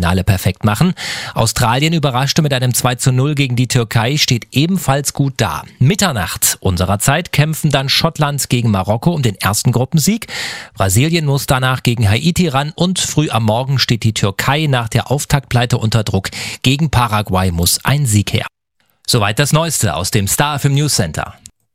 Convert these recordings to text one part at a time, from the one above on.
Halbfinale perfekt machen. Australien überraschte mit einem 2:0 gegen die Türkei, steht ebenfalls gut da. Mitternacht unserer Zeit kämpfen dann Schottland gegen Marokko um den ersten Gruppensieg. Brasilien muss danach gegen Haiti ran und früh am Morgen steht die Türkei nach der Auftaktpleite unter Druck. Gegen Paraguay muss ein Sieg her. Soweit das Neueste aus dem Star FM News Center.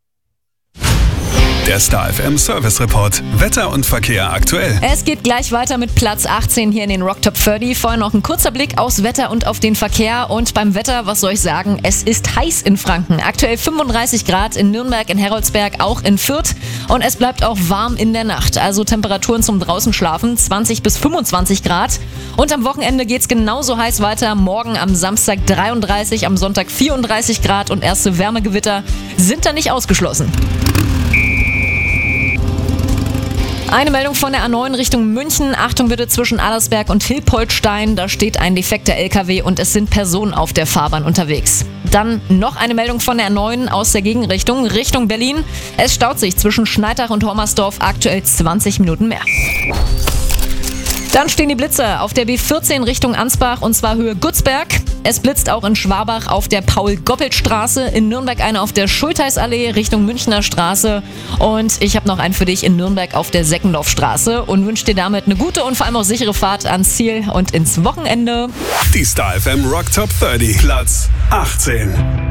Der Star FM Service Report. Wetter und Verkehr aktuell. Es geht gleich weiter mit Platz 18 hier in den Rock Top 30. Vorher noch ein kurzer Blick aufs Wetter und auf den Verkehr. Und beim Wetter, was soll ich sagen, es ist heiß in Franken. Aktuell 35 Grad in Nürnberg, in Heroldsberg, auch in Fürth. Und es bleibt auch warm in der Nacht. Also Temperaturen zum draußen schlafen, 20 bis 25 Grad. Und am Wochenende geht's genauso heiß weiter. Morgen am Samstag 33, am Sonntag 34 Grad und erste Wärmegewitter sind da nicht ausgeschlossen. Eine Meldung von der A9 Richtung München. Achtung bitte zwischen Allersberg und Hilpoltstein. Da steht ein defekter LKW und es sind Personen auf der Fahrbahn unterwegs. Dann noch eine Meldung von der A9 aus der Gegenrichtung, Richtung Berlin. Es staut sich zwischen Schneidach und Hommersdorf aktuell 20 Minuten mehr. Dann stehen die Blitze auf der B14 Richtung Ansbach und zwar Höhe Gutzberg. Es blitzt auch in Schwabach auf der Paul-Goppelt-Straße, in Nürnberg eine auf der Schultheißallee Richtung Münchner Straße und ich habe noch einen für dich in Nürnberg auf der Seckendorfstraße und wünsche dir damit eine gute und vor allem auch sichere Fahrt ans Ziel und ins Wochenende. Die Star FM Rock Top 30, Platz 18.